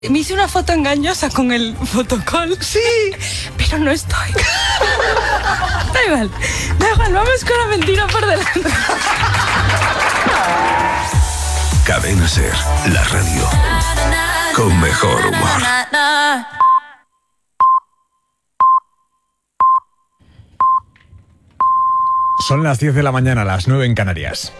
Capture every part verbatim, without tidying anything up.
Me hice una foto engañosa con el fotocall. Sí, pero no estoy. Da igual, da igual, vamos con la mentira por delante. Cadena Ser, la radio con mejor humor. Son las diez de la mañana, las nueve en Canarias.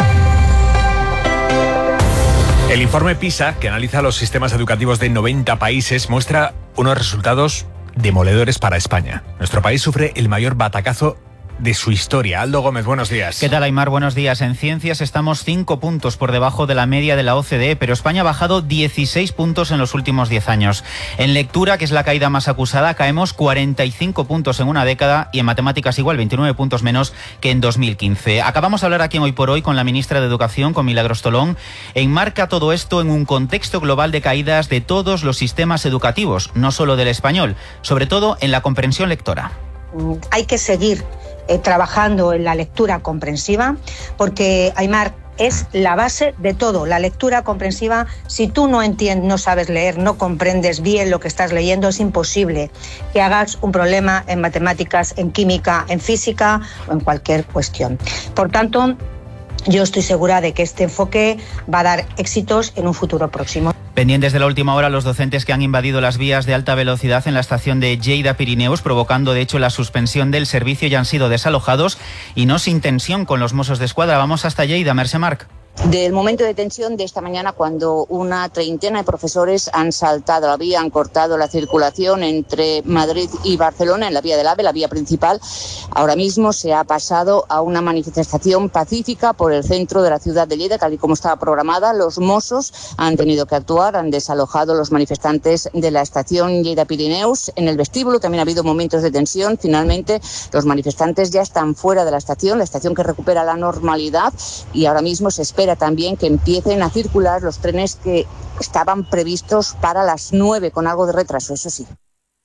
El informe PISA, que analiza los sistemas educativos de noventa países, muestra unos resultados demoledores para España. Nuestro país sufre el mayor batacazo de su historia. Aldo Gómez, buenos días. ¿Qué tal, Aymar? Buenos días. En ciencias estamos cinco puntos por debajo de la media de la O C D E, pero España ha bajado dieciséis puntos en los últimos diez años. En lectura, que es la caída más acusada, caemos cuarenta y cinco puntos en una década y en matemáticas igual, veintinueve puntos menos que en dos mil quince. Acabamos de hablar aquí en Hoy por Hoy con la ministra de Educación, con Milagros Tolón. Enmarca todo esto en un contexto global de caídas de todos los sistemas educativos, no solo del español, sobre todo en la comprensión lectora. Hay que seguir Eh, trabajando en la lectura comprensiva, porque, Aymar, es la base de todo. La lectura comprensiva, si tú no entiendes, no sabes leer, no comprendes bien lo que estás leyendo, es imposible que hagas un problema en matemáticas, en química, en física o en cualquier cuestión. Por tanto, yo estoy segura de que este enfoque va a dar éxitos en un futuro próximo. Pendientes de la última hora, los docentes que han invadido las vías de alta velocidad en la estación de Lleida Pirineus, provocando de hecho la suspensión del servicio, ya han sido desalojados y no sin tensión con los Mossos de Escuadra. Vamos hasta Lleida, Mercè Marc. Del momento de tensión de esta mañana, cuando una treintena de profesores han saltado la vía, han cortado la circulación entre Madrid y Barcelona en la vía del AVE, la vía principal. Ahora mismo se ha pasado a una manifestación pacífica por el centro de la ciudad de Lleida, tal y como estaba programada. Los Mossos han tenido que actuar, han desalojado a los manifestantes de la estación Lleida Pirineus. En el vestíbulo también ha habido momentos de tensión. Finalmente, los manifestantes ya están fuera de la estación, la estación que recupera la normalidad, y ahora mismo se espera también que empiecen a circular los trenes que estaban previstos para las nueve, con algo de retraso, eso sí.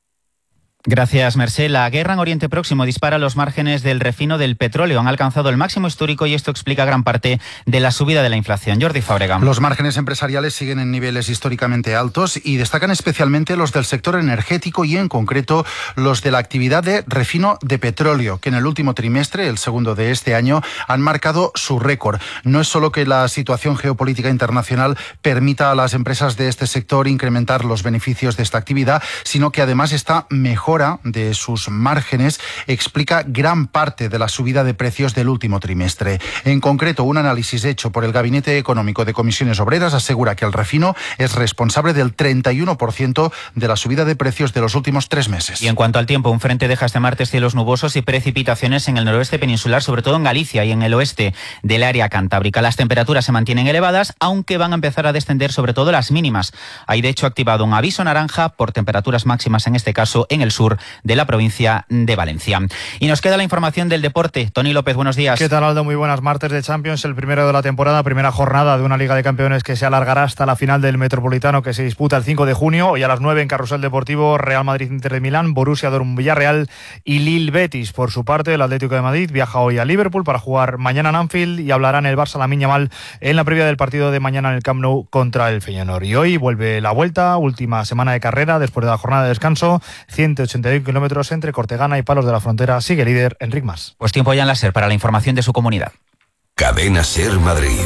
Gracias, Mercè. La guerra en Oriente Próximo dispara los márgenes del refino del petróleo. Han alcanzado el máximo histórico y esto explica gran parte de la subida de la inflación. Jordi Fábrega. Los márgenes empresariales siguen en niveles históricamente altos y destacan especialmente los del sector energético y en concreto los de la actividad de refino de petróleo, que en el último trimestre, el segundo de este año, han marcado su récord. No es solo que la situación geopolítica internacional permita a las empresas de este sector incrementar los beneficios de esta actividad, sino que además esta mejora de sus márgenes explica gran parte de la subida de precios del último trimestre. En concreto, un análisis hecho por el Gabinete Económico de Comisiones Obreras asegura que el refino es responsable del treinta y uno por ciento de la subida de precios de los últimos tres meses. Y en cuanto al tiempo, un frente deja este martes cielos nubosos y precipitaciones en el noroeste peninsular, sobre todo en Galicia y en el oeste del área cantábrica. Las temperaturas se mantienen elevadas, aunque van a empezar a descender sobre todo las mínimas. Hay de hecho activado un aviso naranja por temperaturas máximas, en este caso en el sur de la provincia de Valencia. Y nos queda la información del deporte. Tony López, buenos días. ¿Qué tal, Aldo? Muy buenas. Martes de Champions, el primero de la temporada, primera jornada de una Liga de Campeones que se alargará hasta la final del Metropolitano, que se disputa el cinco de junio. Hoy a las nueve en Carrusel Deportivo, Real Madrid Inter de Milán, Borussia Dortmund Villarreal y Lille Betis. Por su parte, el Atlético de Madrid viaja hoy a Liverpool para jugar mañana en Anfield y hablará en el Barça Lamine Yamal en la previa del partido de mañana en el Camp Nou contra el Feyenoord. Y hoy vuelve la vuelta, última semana de carrera después de la jornada de descanso, ciento ochenta y uno kilómetros entre Cortegana y Palos de la Frontera. Sigue líder Enric Mas. Pues tiempo ya en la SER para la información de su comunidad. Cadena Ser Madrid.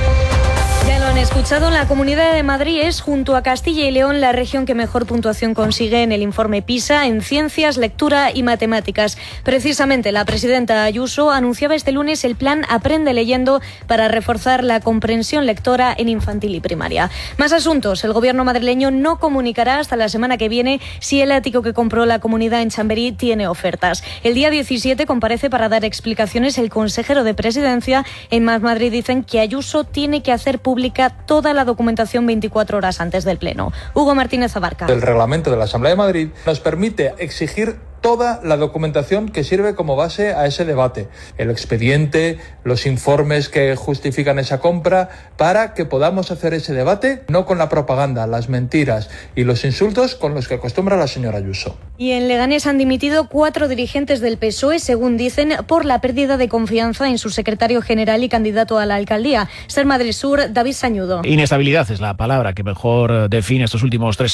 Ya lo han escuchado, la Comunidad de Madrid es, junto a Castilla y León, la región que mejor puntuación consigue en el informe PISA en ciencias, lectura y matemáticas. Precisamente, la presidenta Ayuso anunciaba este lunes el plan Aprende Leyendo para reforzar la comprensión lectora en infantil y primaria. Más asuntos. El gobierno madrileño no comunicará hasta la semana que viene si el ático que compró la comunidad en Chamberí tiene ofertas. El día diecisiete comparece para dar explicaciones el consejero de Presidencia. En Más Madrid dicen que Ayuso tiene que hacer pública toda la documentación veinticuatro horas antes del Pleno. Hugo Martínez Abarca. El reglamento de la Asamblea de Madrid nos permite exigir toda la documentación que sirve como base a ese debate, el expediente, los informes que justifican esa compra, para que podamos hacer ese debate no con la propaganda, las mentiras y los insultos con los que acostumbra la señora Ayuso. Y en Leganés han dimitido cuatro dirigentes del P S O E, según dicen, por la pérdida de confianza en su secretario general y candidato a la alcaldía. Ser Madrid Sur, David Sañudo. Inestabilidad es la palabra que mejor define estos últimos tres